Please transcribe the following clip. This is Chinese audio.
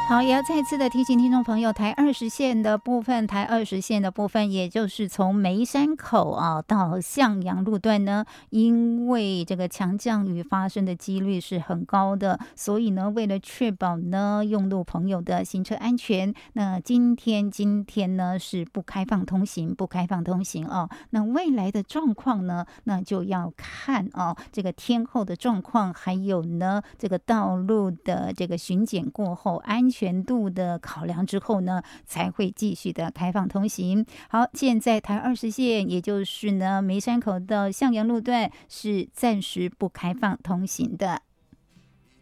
好，也要再次的提醒听众朋友，台20线的部分，也就是从梅山口到向阳路段呢，因为这个强降雨发生的几率是很高的，所以呢，为了确保呢用路朋友的行车安全，那今天呢是不开放通行哦。那未来的状况呢，那就要看这个天候的状况，还有呢这个道路的这个巡检过后安全度的考量之后呢，才会继续的开放通行。好，现在台20线，也就是呢梅山口到向阳路段是暂时不开放通行的。